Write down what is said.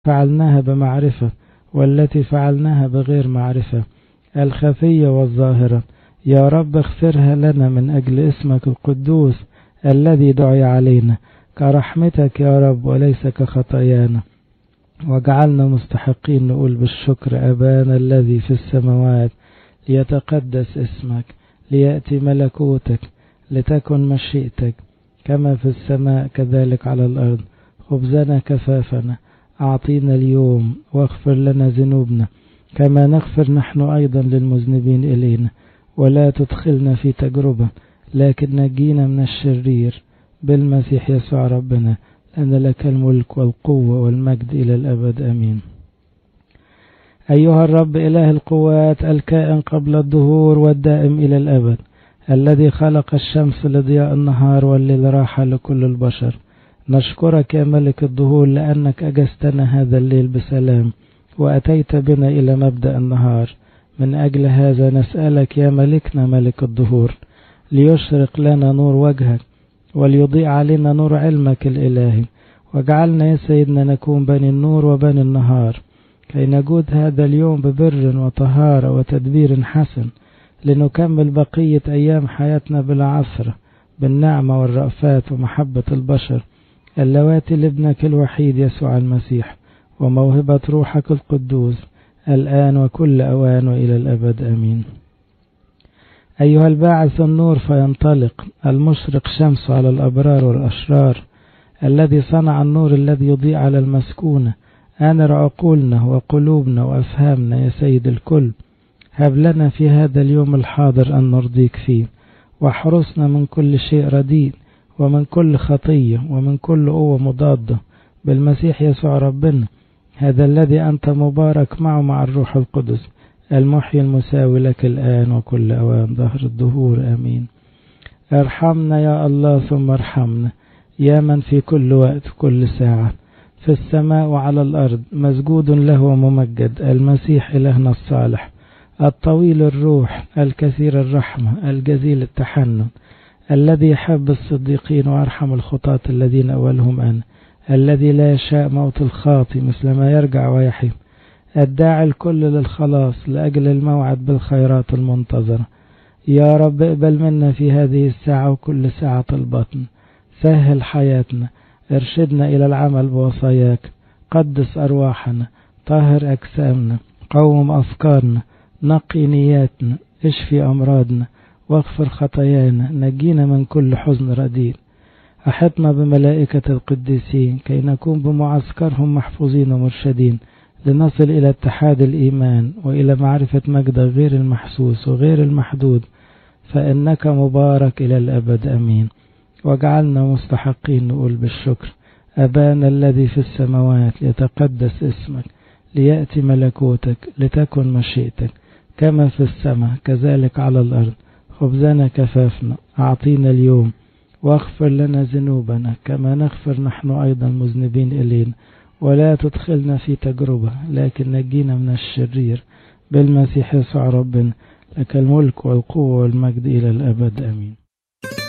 فعلناها بمعرفة والتي فعلناها بغير معرفة، الخفية والظاهرة. يا رب اغفرها لنا من أجل اسمك القدوس الذي دعي علينا، كرحمتك يا رب وليس كخطايانا. وجعلنا مستحقين نقول بالشكر: أبانا الذي في السماوات، ليتقدس اسمك، ليأتي ملكوتك، لتكن مشيئتك كما في السماء كذلك على الأرض. خبزنا كفافنا أعطينا اليوم، واغفر لنا ذنوبنا كما نغفر نحن أيضا للمذنبين إلينا، ولا تدخلنا في تجربة لكن نجينا من الشرير، بالمسيح يسوع ربنا، لأن لك الملك والقوة والمجد إلى الأبد آمين. أيها الرب إله القوات، الكائن قبل الدهور والدائم إلى الأبد، الذي خلق الشمس لضياء النهار والليل راحة لكل البشر، نشكرك يا ملك الدهور لأنك أجزتنا هذا الليل بسلام وأتيت بنا إلى مبدأ النهار. من أجل هذا نسألك يا ملكنا ملك الدهور ليشرق لنا نور وجهك وليضيء علينا نور علمك الإلهي، واجعلنا يا سيدنا نكون بني النور وبني النهار، كي نجود هذا اليوم ببر وطهارة وتدبير حسن، لنكمل بقية أيام حياتنا بالعصر بالنعمة والرأفات ومحبة البشر اللواتي لابنك الوحيد يسوع المسيح، وموهبة روحك القدوس الآن وكل أوان وإلى الأبد آمين. أيها الباعث النور فينطلق، المشرق شمس على الأبرار والأشرار، الذي صنع النور الذي يضيء على المسكونة، أنر عقولنا وقلوبنا وأفهامنا يا سيد الكل. هب لنا في هذا اليوم الحاضر أن نرضيك فيه، واحرسنا من كل شيء رديء ومن كل خطية ومن كل قوة مضادة، بالمسيح يسوع ربنا، هذا الذي أنت مبارك معه مع الروح القدس، المحيي المساوي لك الآن وكل أوان ظهر الدهور آمين. ارحمنا يا الله ثم ارحمنا، يا من في كل وقت كل ساعة في السماء وعلى الأرض مسجود له وممجد، المسيح إلهنا الصالح الطويل الروح الكثير الرحمة الجزيل التحنن، الذي يحب الصديقين ويرحم الخطاة الذين أولهم أنا، الذي لا يشاء موت الخاطي مثل ما يرجع ويحيي، الداعي الكل للخلاص لأجل الموعد بالخيرات المنتظرة. يا رب اقبل منا في هذه الساعة وكل ساعة البطن، سهل حياتنا، ارشدنا إلى العمل بوصاياك، قدس أرواحنا، طهر أجسامنا، قوم أفكارنا، نقي نياتنا، اشفي أمراضنا، واغفر خطايانا، نجينا من كل حزن رديء. أحطنا بملائكة القديسين كي نكون بمعسكرهم محفوظين ومرشدين، لنصل إلى اتحاد الإيمان وإلى معرفة مجدك غير المحسوس وغير المحدود، فإنك مبارك إلى الأبد أمين. واجعلنا مستحقين نقول بالشكر: أبانا الذي في السماوات، يتقدس اسمك، ليأتي ملكوتك، لتكن مشيئتك كما في السماء كذلك على الأرض. خبزنا كفافنا أعطينا اليوم، واغفر لنا ذنوبنا كما نغفر نحن أيضا مذنبين إلينا، ولا تدخلنا في تجربة لكن نجينا من الشرير، بالمسيح يسوع ربنا، لك الملك والقوة والمجد إلى الأبد آمين.